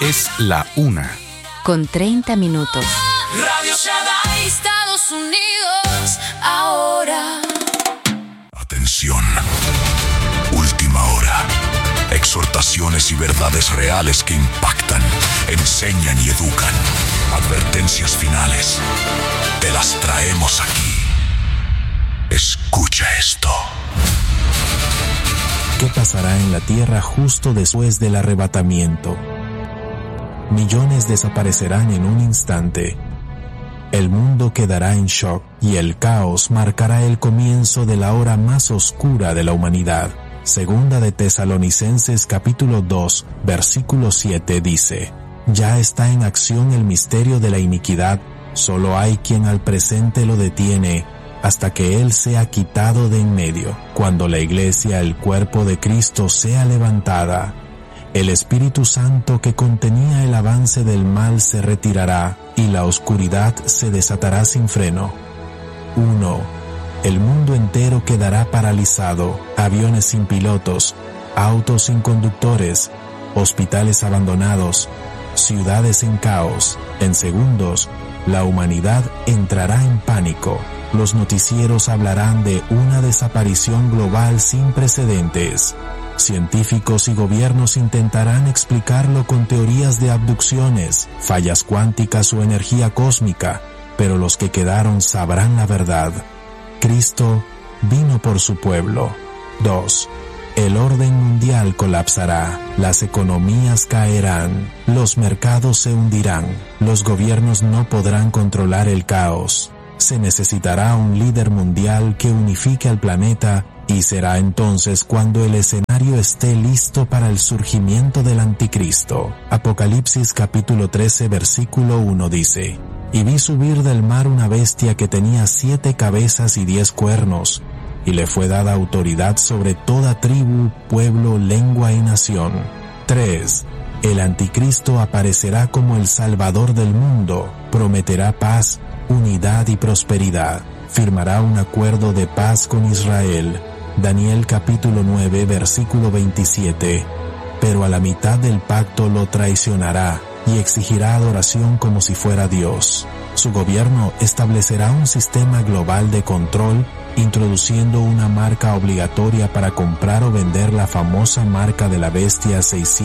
Es la 1:30. Radio Shaddai, Estados Unidos, ahora. Atención. Última hora. Exhortaciones y verdades reales que impactan, enseñan y educan. Advertencias finales. Te las traemos aquí. Escucha esto. ¿Qué pasará en la tierra justo después del arrebatamiento? Millones desaparecerán en un instante. El mundo quedará en shock y el caos marcará el comienzo de la hora más oscura de la humanidad. Segunda de Tesalonicenses capítulo 2, versículo 7 dice: Ya está en acción el misterio de la iniquidad, solo hay quien al presente lo detiene, hasta que Él sea quitado de en medio. Cuando la Iglesia, el cuerpo de Cristo, sea levantada, el Espíritu Santo que contenía el avance del mal se retirará y la oscuridad se desatará sin freno. 1. El mundo entero quedará paralizado, aviones sin pilotos, autos sin conductores, hospitales abandonados, ciudades en caos. En segundos, la humanidad entrará en pánico. Los noticieros hablarán de una desaparición global sin precedentes. Científicos y gobiernos intentarán explicarlo con teorías de abducciones, fallas cuánticas o energía cósmica, pero los que quedaron sabrán la verdad. Cristo vino por su pueblo. 2. El orden mundial colapsará, las economías caerán, los mercados se hundirán, los gobiernos no podrán controlar el caos. Se necesitará un líder mundial que unifique al planeta y será entonces cuando el escenario esté listo para el surgimiento del anticristo. Apocalipsis capítulo 13 versículo 1 dice: Y vi subir del mar una bestia que tenía 7 cabezas y 10 cuernos, y le fue dada autoridad sobre toda tribu, pueblo, lengua y nación. 3. El anticristo aparecerá como el salvador del mundo, prometerá paz, unidad y prosperidad. Firmará un acuerdo de paz con Israel. Daniel capítulo 9 versículo 27. Pero a la mitad del pacto lo traicionará y exigirá adoración como si fuera Dios. Su gobierno establecerá un sistema global de control, introduciendo una marca obligatoria para comprar o vender la famosa marca de la bestia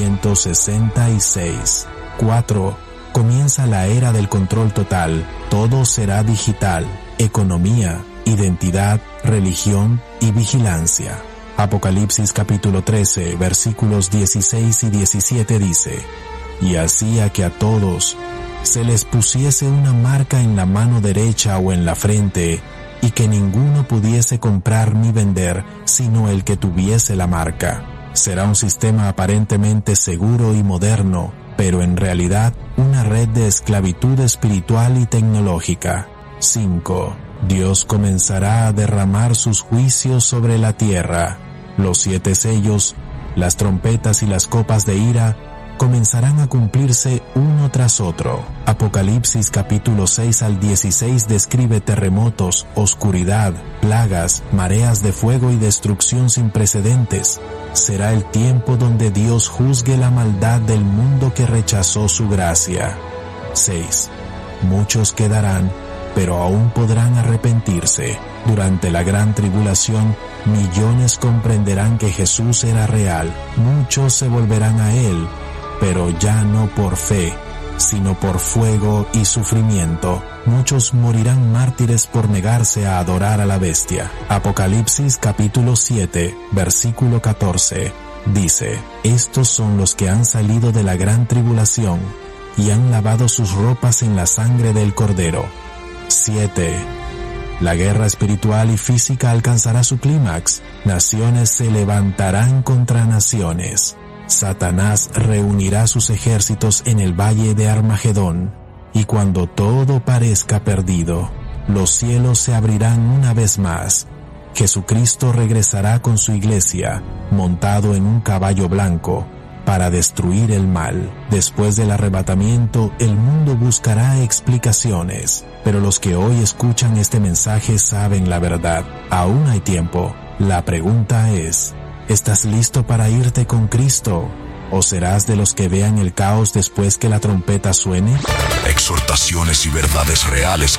666. 4. Comienza la era del control total. Todo será digital: economía, identidad, religión y vigilancia. Apocalipsis capítulo 13, versículos 16 y 17 dice: Y hacía que a todos se les pusiese una marca en la mano derecha o en la frente, y que ninguno pudiese comprar ni vender, sino el que tuviese la marca. Será un sistema aparentemente seguro y moderno, pero en realidad una red de esclavitud espiritual y tecnológica. 5. Dios comenzará a derramar sus juicios sobre la tierra. Los 7 sellos, las trompetas y las copas de ira comenzarán a cumplirse uno tras otro. Apocalipsis capítulo 6 al 16 describe terremotos, oscuridad, plagas, mareas de fuego y destrucción sin precedentes. Será el tiempo donde Dios juzgue la maldad del mundo que rechazó su gracia. 6. Muchos quedarán, pero aún podrán arrepentirse. Durante la gran tribulación, millones comprenderán que Jesús era real. Muchos se volverán a Él, pero ya no por fe, sino por fuego y sufrimiento. Muchos morirán mártires por negarse a adorar a la bestia. Apocalipsis capítulo 7, versículo 14, dice: Estos son los que han salido de la gran tribulación y han lavado sus ropas en la sangre del Cordero. 7. La guerra espiritual y física alcanzará su clímax. Naciones se levantarán contra naciones. Satanás reunirá sus ejércitos en el valle de Armagedón, y cuando todo parezca perdido, los cielos se abrirán una vez más. Jesucristo regresará con su iglesia, montado en un caballo blanco, para destruir el mal. Después del arrebatamiento, el mundo buscará explicaciones, pero los que hoy escuchan este mensaje saben la verdad. Aún hay tiempo. La pregunta es: ¿estás listo para irte con Cristo? ¿O serás de los que vean el caos después que la trompeta suene? Exhortaciones y verdades reales